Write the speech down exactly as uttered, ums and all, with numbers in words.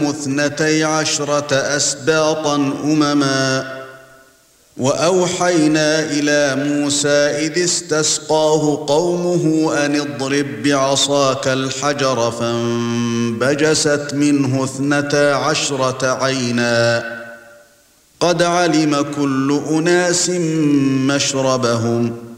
اثنتي عشرة أسباطا أمما وأوحينا إلى موسى إذ استسقاه قومه أن اضرب بعصاك الحجر فانبجست منه اثنتا عشرة عينا قد علم كل أناس مشربهم